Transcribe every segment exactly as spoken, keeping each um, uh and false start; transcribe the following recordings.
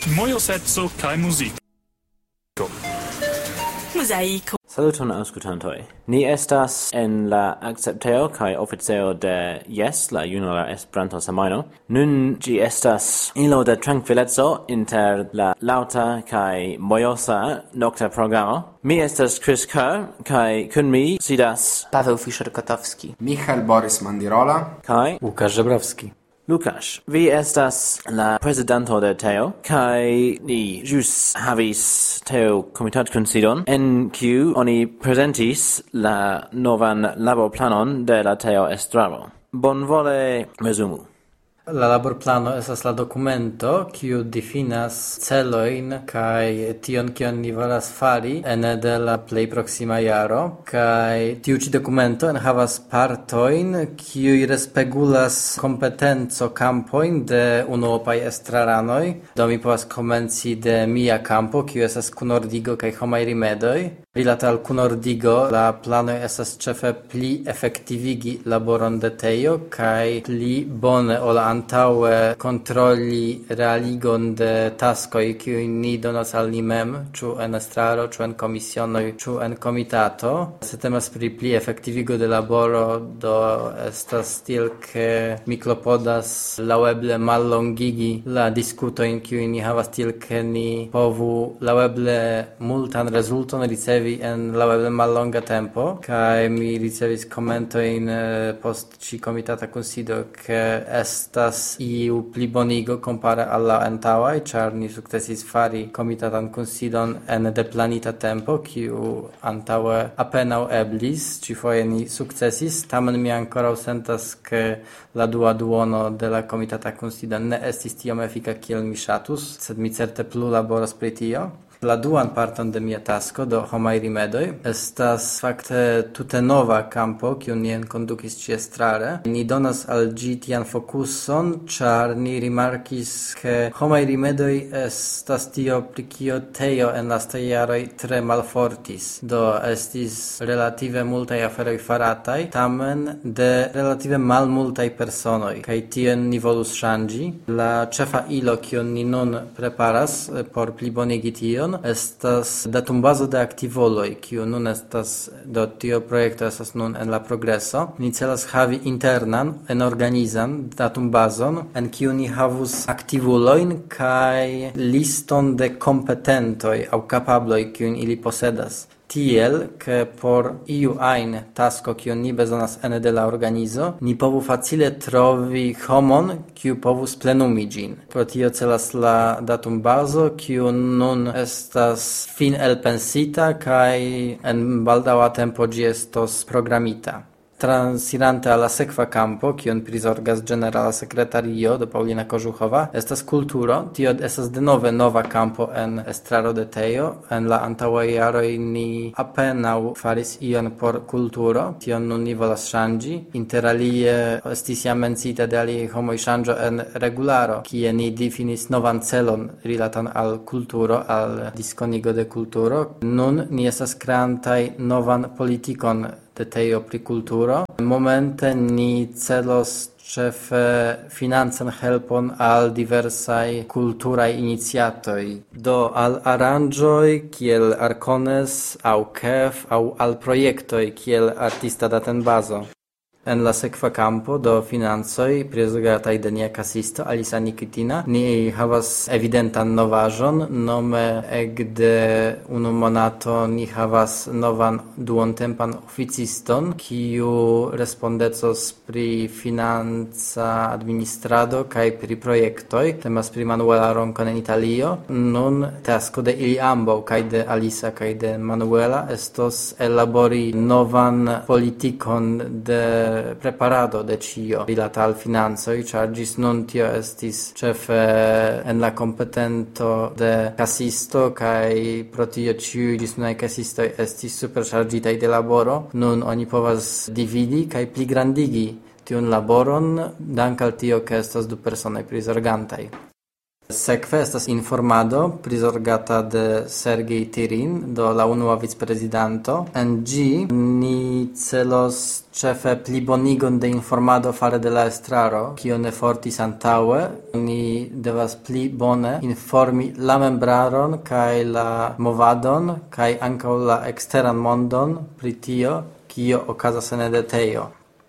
Mojoseco kaj muziko. Mozaiko. Saluton auskultantoj. Ni estas en la akceptejo kaj oficejo de Yes, la junula Esperanto semajno. Nun ĝi estas ilo de trankvileco inter la laŭta kaj mojosa nokta programo. Mi estas Chris Kerr kaj kun mi sidas Paweł Fischer-Kotowski, Michał Borys Mandirola kaj Łukasz Żebrowski. Lukasz, vi estas la presidento de Teo, kai ni jus havis Teo komitatkunsidon, en kiu oni presentis la novan laborplanon de la Teo Estraro. Bonvole resumu. La laborplano estas la dokumento kiu difinas celojn kaj tion kion ni volas fari ene de la plej proksima jaro, kaj tiu ĉi dokumento enhavas partojn kiuj respegulas kompetenco kampojn de unuopaj estraranoj. Do mi povas komenci de mia kampo, kiu estas kunordigo kaj homaj rimedoj. Rilate al kunordigo, la planoj estas ĉefe pli efektivigi laboron de Teo kaj pli bone ol antaŭe kontroli realigon de taskoj kiujn ni donas al ni mem, ĉu en estraro, ĉu en komisionoj, ĉu en komitato. Se temas pri pli efektivigo de laboro, do estas tiel ke mi klopodas laŭeble mallongigi la diskutojn kiujn ni havas, tiel ke ni povu laŭeble multan rezulton ricevi en laŭeble mallonga tempo, kaj mi ricevis komentojn post ĉi komitata kunsido ke estas iu plibonigo kompare al la antaŭaj, ĉar ni sukcesis fari komitatan kunsidon en de planita tempo, kiu antaŭe apenaŭ eblis. Ĉifoje ni sukcesis, tamen mi ankoraŭ sentas ke la dua duono de la komitata kunsido ne estis tiom efika kiel mi ŝatus, sed mi certe plu laboros pri tio. La duan parton de mia tasko, do homaj rimedoj, estas fakte tute nova kampo, kiun ni enkondukis ĉiestrare. Ni donas al ĝi tian fokuson, ĉar ni rimarkis, ke homaj rimedoj estas tio, pri kio Teo en lastaj jaroj tre malfortis. Do estis relative multaj aferoj farataj, tamen de relative malmultaj personoj, kaj tion ni volus ŝanĝi. La ĉefa ilo, kiun ni nun preparas por plibonigi tion, estas datumbazo de aktivoloj, kiu nun estas, do tio projekto estas nun en la progreso. Ni celas havi internan, enorganizan datumbazon, en kiu ni havus aktivulojn kaj liston de kompetentoj aŭ kapabloj, kiujn ili posedas. Tiel, ke por iu ajn tasko, kiun ni bezonas ene de la organizo, ni povu facile trovi homon, kiu povus plenumi ĝin. Pro tio celas la datumbazo, kiu nun estas fin elpensita kaj en baldaŭa tempo ĝi estos programita. Transirante alla sekva kampo, kion prizorgas ĝenerala sekretario do Paulina Kożuchowa, estas kulturo. Tio estas denove nova kampo en estraro de Teo. En la antaŭaj jaroj ni apenaŭ faris ion por kulturo, tion nun ni volas ŝanĝi. Interalie estis jam menciita de aliaj homoj ŝanĝo en regularo, kie ni difinis novan celon rilatan al kulturo, al diskonigo de kulturo. Nun ni estas kreantaj novan politikon de Teo pri kulturo. Momente ni celos ĉefe financan helpon al diversaj kulturaj iniciatoj, do al aranĝoj kiel Arcones aŭ Kef aŭ al projektoj kiel Artista Datenbazo. En la sekva kampo, do financoj, prizorgataj de nia kasisto Alisa Nikitina, ni havas evidentan novaĵon, nome ekde unu monato ni havas novan duontempan oficiston, kiu respondecos pri financa administrado kaj pri projektoj. Temas pri Manuela Roncon en Italio. Nun tasko de ili ambaŭ, kaj de Alisa kaj de Manuela, estos elabori novan politikon de preparado de ĉio rilata al financoj, ĉar ĝis nun tio estis ĉefe en la kompetento de kasisto, kaj pro tio ĉiuj ĝis nunaj kasistoj estis superŝarĝitaj de laboro. Nun oni povas dividi kaj pligrandigi tiun laboron, dank al tio, ke estas du personoj prizorgantaj. Sekve estas informado prizorgata de Sergej Tirin do la unua vicprezidanto. En ĝi ni celos ĉefe plibonigon de informado fare de la estraro, kio ne fortis antaŭe. Ni devas pli bone informi la membraron kaj la movadon kaj ankaŭ la eksteran mondon pri tio, kio okazas en retejo.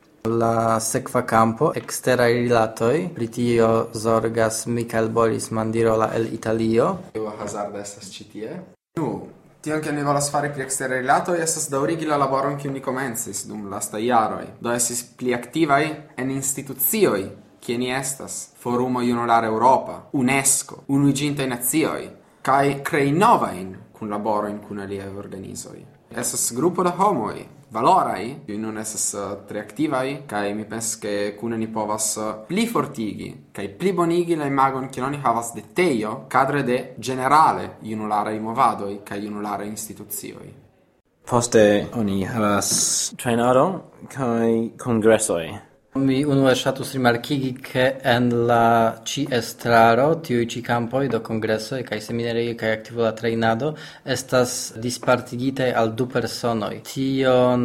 La sekva campo, eksteraj rilatoj, pri tio zorgas Mikael Boris Mandirola el Italio. Io hazarda estas ĉi tie. Nu, tion kion ni volas fari pri eksteraj rilatoj estas daŭrigi la laboron kiun ni komencis dum lastaj jaroj. Do estis pli aktivaj en institucioj, kie ni estas, Forumo Junulara Eŭropa, UNESCO, Unuiĝintaj Nacioj, kaj krei novajn kunlaborojn kun aliaj organizoj. Estas grupo da homoj, valorai, kiuj nun estas uh, tre aktivaj, kaj mi pensas ke kune ni povas uh, pli fortigi kaj pli bonigi la imagon kiun oni havas de tejo kadre de ĝenerale junularaj movadoj kaj junularaj institucioj. Poste oni havas trejnado kaj kongresoj. Mi unue ŝatus rimarkigi, ke en la ĉi estraro tiuj ĉi kampoj do kongresoj kaj seminarioj kaj aktivola trejnado estas dispartigitaj al du personoj. Tion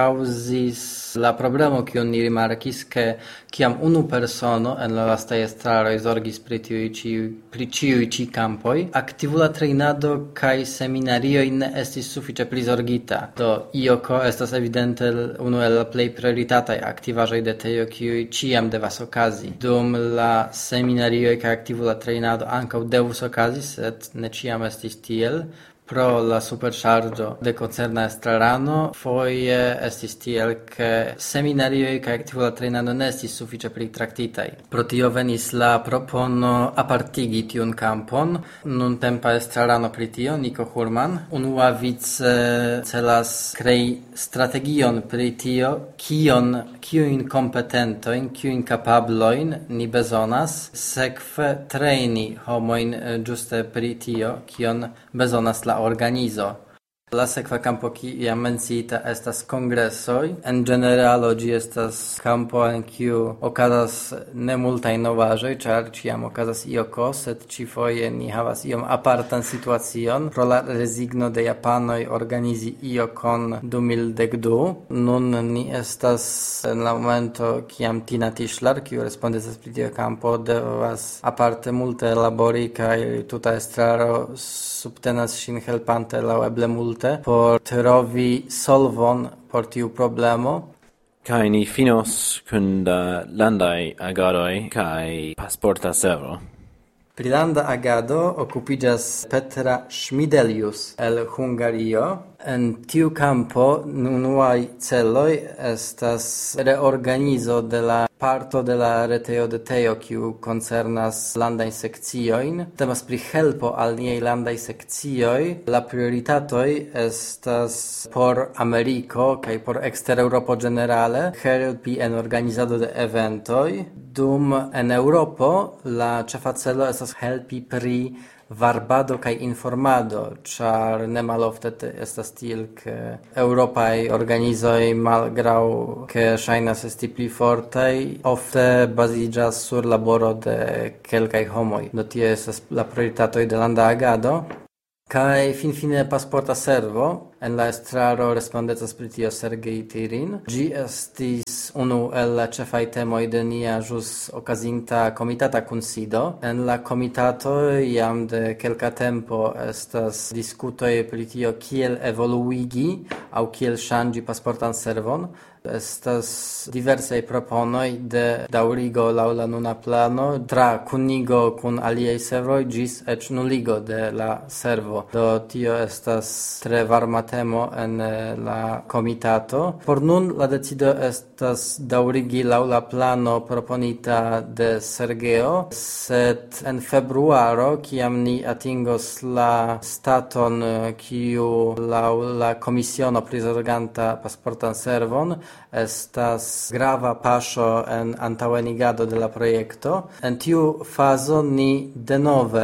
kaŭzis la problemo, kiun ni rimarkis, ke kiam unu persono en la lastaj estraroj zorgis pri tiuj ĉi pri ĉiuj ĉi kampoj, aktivola trejnado kaj seminarioj ne estis sufiĉe prizorgita. Do I O K estas evidente unu el la plej prioritataj aktivaĵoj de tejo, kiuj ĉiam devas okazi. Dum la seminarioj kaj aktivola trejnado ankaŭ devus okazi, sed ne ĉiam estis tiel. Pro la superŝarĝo de koncerna estrarano, foje estis tiel, ke seminarioj kaj aktivola trejnado ne estis sufiĉe pritraktitaj. Pro tio venis la propono apartigi tiun kampon. Nuntempa estrarano pri tio, Niko Hurman, unuavice celas krei strategion pri tio, kion, kiujn kompetentojn, kiujn kapablojn ni bezonas, sekve trejni homojn ĝuste pri tio, kion bezonas la organizo. La sekva campo kiam menciita estas kongresoj. En generalo ĝi estas campo en kiu okazas ne multaj novaĵoj, ĉar ĉiam okazas I O K, sed ĉifoje ni havas iom apartan situacion pro la rezigno de japanoj organizi I O K du mil dek du. Nun ni estas en la momento kiam Tina Tischler, kiu respondecas pri tiu campo, devas aparte multe labori kaj tuta estraro subtenas ŝin helpante laŭeble multe por trovi solvon por tiu problemo. Kaj ni finos kun la landaj agadoj kaj pasporta servo. Pri landa agado okupiĝas Petra Schmidelius el Hungario. En tiu campo unuaj celoj estas reorganizo de la parto de la retejo de Tejo, kiu koncernas landajn sekciojn. Temas pri helpo al niaj landaj sekcioj. La prioritatoj estas por Ameriko kaj por ekster-Eŭropo ĝenerale helpi en organizado de eventoj, dum en Eŭropo la ĉefa celo estas helpi pri varbado kaj informado, ĉar ne malofte estas tiel, ke eŭropaj organizoj, malgraŭ ke ŝajnas esti pli fortaj, ofte baziĝas sur laboro de kelkaj homoj. Do tie estas la prioritatoj de landa agado. Kaj finfine pasporta servo, en la estraro respondecas pri tio Sergej Tirin. Ĝi estis unu el la ĉefaj temoj de nia ĵus okazinta komitata kunsido. En la komitato jam de kelka tempo estas diskutoj pri tio, kiel evoluigi aŭ kiel ŝanĝi pasportan servon. Estas diversaj proponoj de daŭrigo laŭ la nuna plano, tra kunigo kun aliaj servoj ĝis eĉ nuligo de la servo. Do tio estas tre varma temo en la komitato. Por nun la decido estas daŭrigi laŭ la plano proponita de Sergeo, sed en februaro, kiam ni atingos la staton kiu laŭ la komisiono prizorganta pasportan servon, estas grava paŝo en antaŭenigado de la projekto. En tiu fazo ni denove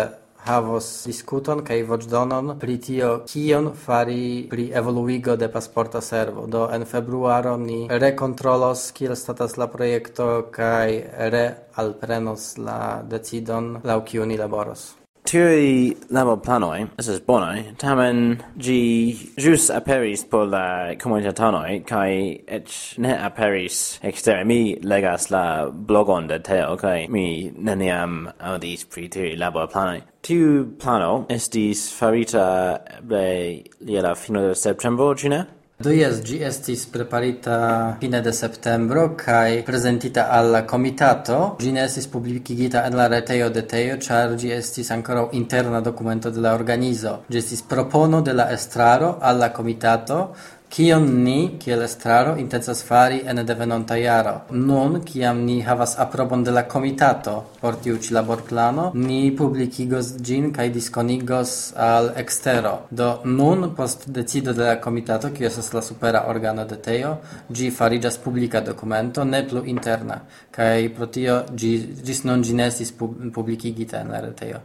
havos diskuton kaj voĉdonon pri tio kion fari pri evoluigo de pasporta servo. Do en februaro ni rekontrolos kiel statas la projekto kaj realprenos la decidon laŭ kiu ni laboros. Tiui laborplanoi, esas bonai, tamen gi jus aperis por la comunitatanoi, kai et ne aperis extere. Mi legas la blogon de Teo, kai mi neniam audis pri tiui laborplanoi. Tiu plano estis farita ble lia la fino de septembro, cine? Do jes, gi estis preparita fine de septembro kaj prezentita al la komitato. Gi ne estis publikigita en la retejo de Teo, ĉar gi estis ankoraŭ interna dokumento de la organizo. Gi estis propono de la estraro al la komitato, kion ni, kiel estraro, intencas fari ene de venonta jaro. Nun, kiam ni havas aprobon de la komitato por tiu ĉi laborplano, ni publikigos ĝin kaj diskonigos al ekstero. Do nun, post decido de la komitato, kiu estas la supera organo de Teo, ĝi fariĝas publika dokumento, ne plu interna. Kaj pro tio ĝi ĝis nun ĝi ne estis publikigita en la retejo.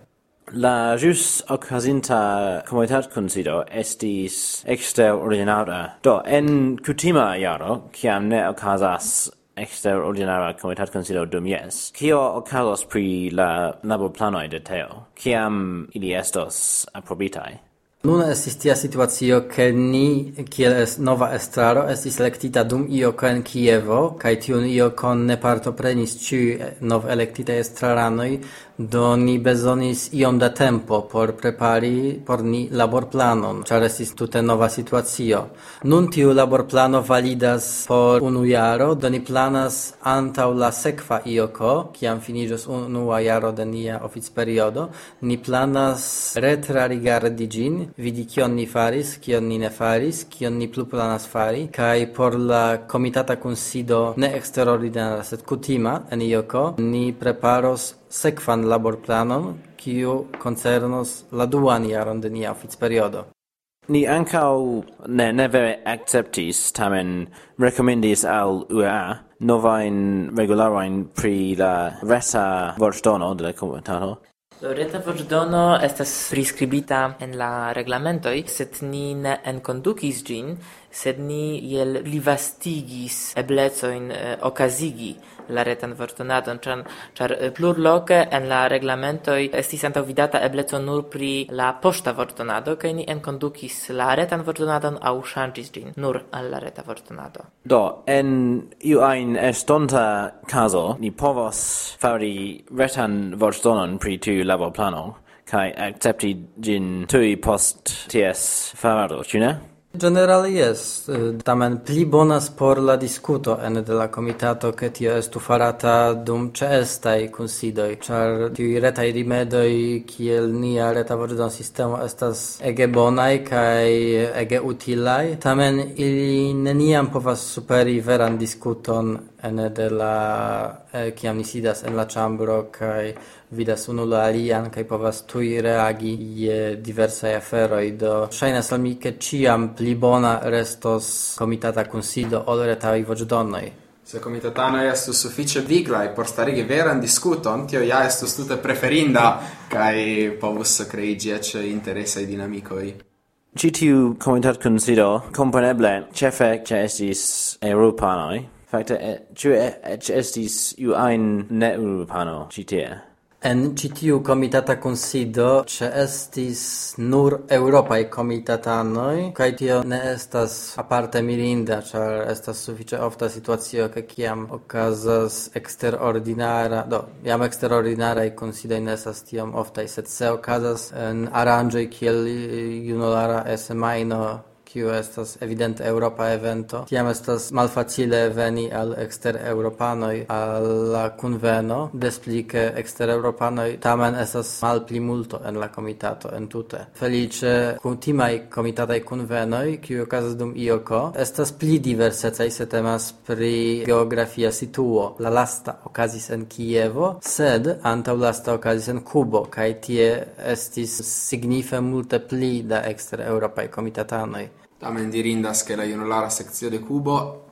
La jus okazinta komitatkunsido estis eksterordinara. Do, en kutima jaro, kiam ne okazas eksterordinara komitatkunsido dum jes, kio okazos pri la laborplanoj de Teo, kiam ili estos aprobitaj? Nun estis tia situacio ke ni, kiel es nova estraro, estis elektita dum ioko en Kievo, kaj tiun iokon ne partoprenis ĉiuj nov elektitaj estraranoj, do ni bezonis iom da tempo por prepari por ni laborplanon, ĉar estis tute nova situacio. Nun tiu laborplano validas por unu jaro, do ni planas antaŭ la sekva ioko, kiam finiĝos unua jaro de nia oficperiodo, ni planas retrarigardi ĝin, vidi kion ni faris, kion ni ne faris, kion ni plu planas fari, kaj por la komitata kunsido ne eksterordinara, sed kutima en ioko, ni preparos sekvan laborplanon, kiu koncernos la duan jaron de nia oficperiodo. Ni ankaŭ ne, ne vere akceptis, tamen rekomendis al U E A novajn regularojn pri la reta voĉdono de la komitato. Reta voĉdono estas priskribita en la reglamentoj, sed ni ne enkondukis ĝin, sed ni iel plivastigis eblecojn eh, okazigi la retan voĉdonadon, ĉar, ĉar plurloke en la reglamentoj estis antaŭvidata ebleco nur pri la poŝta voĉdonado, kaj ni enkondukis la retan voĉdonadon aŭ ŝanĝis ĝin nur al la reta voĉdonado. Do, en iu ajn estonta kazo, ni povos fari retan voĉdonon pri tiu laborplano, kaj akcepti ĝin tuj post ties farado, ĉu ne? Generale yes, tamen pli bonas por la diskuto ene de la komitato ke tio estu farata dum ĉeestaj kunsidoj, ĉar tiuj retaj rimedoj kiel nia reta voĉdon sistemo estas ege bonaj kaj ege utilaj, tamen ili neniam povas superi veran diskuton ene de la eh, kiam ni sidas en la ĉambro kaj vidas unu la alian kaj povas tuj reagi je diversaj aferoj. Do ŝajnas al mi ke ĉiam pli bona restos komitata kunsido ol retaj voĉdonoj. Se komitatanoj estus sufiĉe viglaj por starigi veran diskuton, tio ja estus tute preferinda kaj povus kreiĝi eĉ interesaj dinamikoj. Ĉi tiu komitatkunsido kompreneble ĉefe ĉeestis eŭropanoj. Fakte, ĉu eĉ estis iu ajn ne-eŭropano ĉi tie? En ĉi tiu komitata kunsido ĉeestis nur eŭropaj komitatanoj, kaj tio ne estas aparte mirinda, ĉar estas sufiĉe ofta situacio, ke kiam okazas eksterordinara, do jam eksterordinaraj kunsidoj ne estas tiom oftaj, sed se okazas en aranĝoj kiel junulara semajno, kiu estas evidente Europa evento, tiam estas malfacile veni al ekster-eŭropanoj al la kunveno, des pli ke ekster-eŭropanoj tamen estas malpli multo en la komitato entute. Feliĉe kutimaj komitataj kunvenoj, kiuj okazas dum ioko, estas pli diversecaj, se temas pri geografia situo. La lasta okazis en Kievo, sed antaŭlasta okazis en Kubo, kaj tie estis signife multe pli da ekster-eŭropaj komitatanoj. Tamen dirindas che la junulara sekcio de Kubo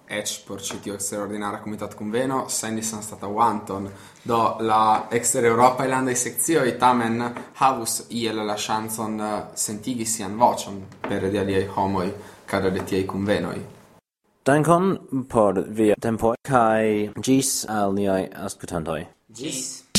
ec por ĉi tiu eksterordinara komitat kunveno, sendis anstataŭanton. Do la ekster-eŭropaj landaj sekcioj tamen havus iel la ŝancon uh, sentigi sian voĉon pere de aliaj homoj kadre de tiaj kunvenoj. Dankon por via tempo kaj ĝis al niaj aŭskultantoj. Ĝis.